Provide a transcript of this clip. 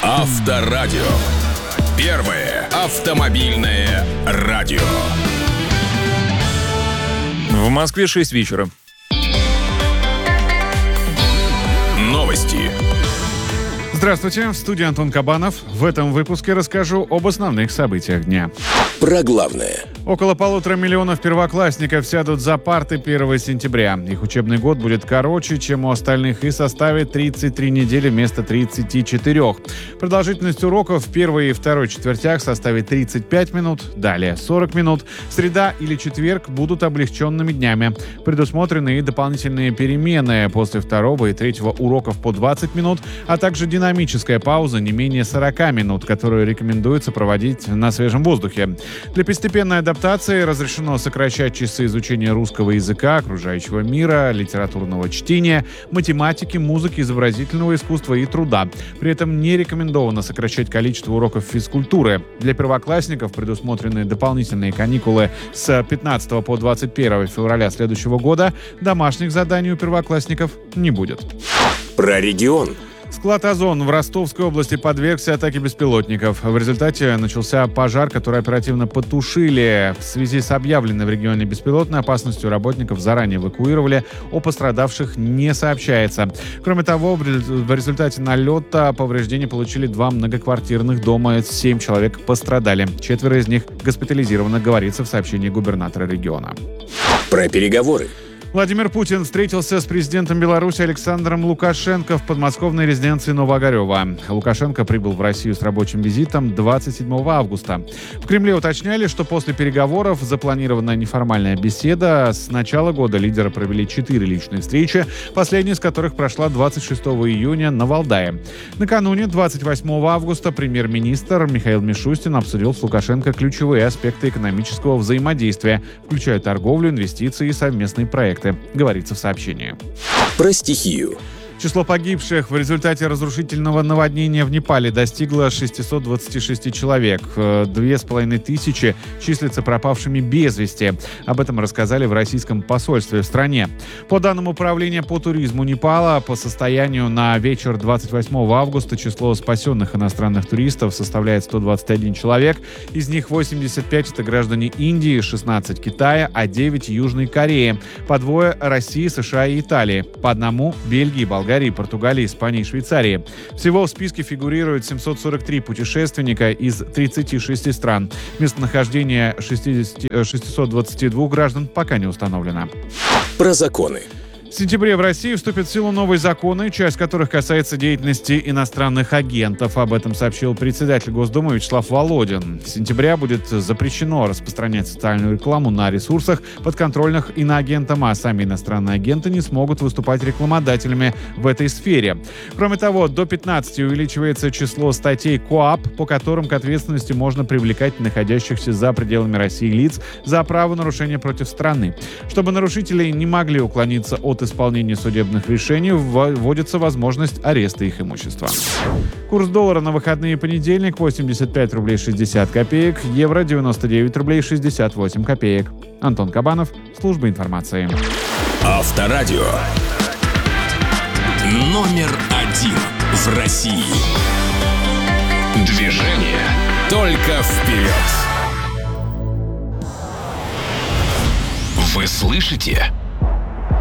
Авторадио. Первое автомобильное радио. В Москве 6 вечера. Новости. Здравствуйте, в студии Антон Кабанов. В этом выпуске расскажу об основных событиях дня. Про главное. Около 1,5 миллиона первоклассников сядут за парты 1 сентября. Их учебный год будет короче, чем у остальных, и составит 33 недели вместо 34. Продолжительность уроков в первой и второй четвертях составит 35 минут, далее 40 минут. Среда или четверг будут облегченными днями. Предусмотрены и дополнительные перемены после второго и третьего уроков по 20 минут, а также динамическая пауза не менее 40 минут, которую рекомендуется проводить на свежем воздухе. Для постепенной адаптации разрешено сокращать часы изучения русского языка, окружающего мира, литературного чтения, математики, музыки, изобразительного искусства и труда. При этом не рекомендовано сокращать количество уроков физкультуры. Для первоклассников предусмотрены дополнительные каникулы с 15 по 21 февраля следующего года. Домашних заданий у первоклассников не будет. Про регион. Склад «Озон» в Ростовской области подвергся атаке беспилотников. В результате начался пожар, который оперативно потушили. В связи с объявленной в регионе беспилотной опасностью работников заранее эвакуировали. О пострадавших не сообщается. Кроме того, в результате налета повреждения получили 2 многоквартирных дома. 7 человек пострадали. 4 из них госпитализированы, говорится в сообщении губернатора региона. Про переговоры. Владимир Путин встретился с президентом Беларуси Александром Лукашенко в подмосковной резиденции Новоогарева. Лукашенко прибыл в Россию с рабочим визитом 27 августа. В Кремле уточняли, что после переговоров запланирована неформальная беседа. С начала года лидеры провели 4 личные встречи, последняя из которых прошла 26 июня на Валдае. Накануне, 28 августа, премьер-министр Михаил Мишустин обсудил с Лукашенко ключевые аспекты экономического взаимодействия, включая торговлю, инвестиции и совместные проекты, говорится в сообщении. Про стихию. Число погибших в результате разрушительного наводнения в Непале достигло 626 человек. 2500 числятся пропавшими без вести. Об этом рассказали в российском посольстве в стране. По данным Управления по туризму Непала, по состоянию на вечер 28 августа число спасенных иностранных туристов составляет 121 человек. Из них 85 – это граждане Индии, 16 – Китая, а 9 – Южной Кореи. По 2 – России, США и Италии. По 1 – Бельгии, Болгарии, Португалии, Испании и Швейцарии. Всего в списке фигурирует 743 путешественника из 36 стран. Местонахождение 622 граждан пока не установлено. Про законы. В сентябре в России вступят в силу новые законы, часть которых касается деятельности иностранных агентов. Об этом сообщил председатель Госдумы Вячеслав Володин. С сентября будет запрещено распространять социальную рекламу на ресурсах, подконтрольных иноагентам, а сами иностранные агенты не смогут выступать рекламодателями в этой сфере. Кроме того, до 15 увеличивается число статей КоАП, по которым к ответственности можно привлекать находящихся за пределами России лиц за правонарушение против страны. Чтобы нарушители не могли уклониться от исполнения судебных решений, вводится возможность ареста их имущества. Курс доллара на выходные и понедельник 85 рублей 60 копеек, евро 99 рублей 68 копеек. Антон Кабанов, служба информации. Авторадио. Номер 1 в России. Движение только вперед. Вы слышите?